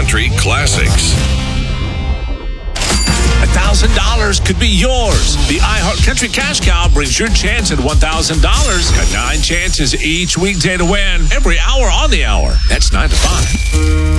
country classics. $1,000 could be yours. The iHeart Country Cash Cow brings your chance at $1,000. Got 9 chances each weekday to win every hour on the hour. That's 9 to 5.